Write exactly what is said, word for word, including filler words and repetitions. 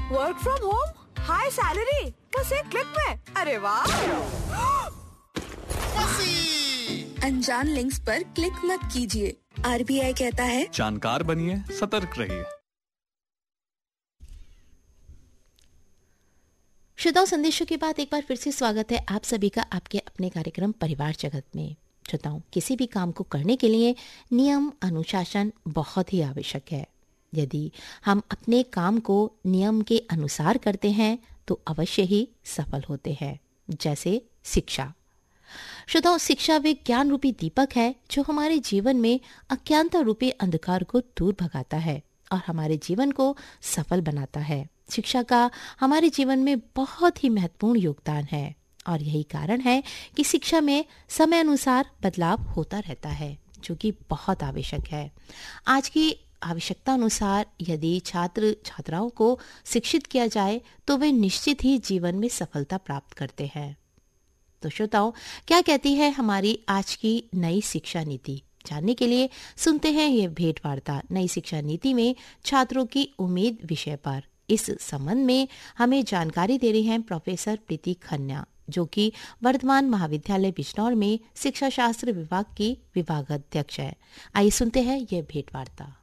Work from home, high salary, बस एक click में। अरे वाह। अनजान लिंक्स पर क्लिक मत कीजिए। आरबीआई कहता है जानकार बनिए, सतर्क रहिए। श्रोताओं, संदेशों के बाद एक बार फिर से स्वागत है आप सभी का आपके अपने कार्यक्रम परिवार जगत में। श्रोताओं, किसी भी काम को करने के लिए नियम अनुशासन बहुत ही आवश्यक है। यदि हम अपने काम को नियम के अनुसार करते हैं तो अवश्य ही सफल होते हैं। जैसे शिक्षा। श्रोताओं, शिक्षा वे ज्ञान रूपी दीपक है जो हमारे जीवन में अज्ञानता रूपी अंधकार को दूर भगाता है और हमारे जीवन को सफल बनाता है। शिक्षा का हमारे जीवन में बहुत ही महत्वपूर्ण योगदान है और यही कारण है कि शिक्षा में समय अनुसार बदलाव होता रहता है, जो कि बहुत आवश्यक है। आज की आवश्यकता अनुसार यदि छात्र छात्राओं को शिक्षित किया जाए तो वे निश्चित ही जीवन में सफलता प्राप्त करते हैं। तो श्रोताओं, क्या कहती है हमारी आज की नई शिक्षा नीति? जानने के लिए सुनते हैं ये भेंट वार्ता नई शिक्षा नीति में छात्रों की उम्मीद विषय पर। इस संबंध में हमें जानकारी दे रही हैं प्रोफेसर प्रीति खन्ना, जो कि वर्धमान महाविद्यालय बिजनौर में शिक्षा शास्त्र विभाग की विभागाध्यक्ष है। आइए सुनते हैं ये भेंट वार्ता।